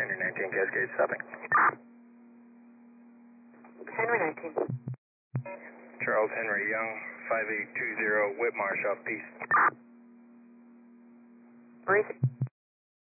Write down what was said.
Henry 19, Cascade stopping. Henry 19. Charles Henry Young, 5820 Whitmarsh off piste. Breathe.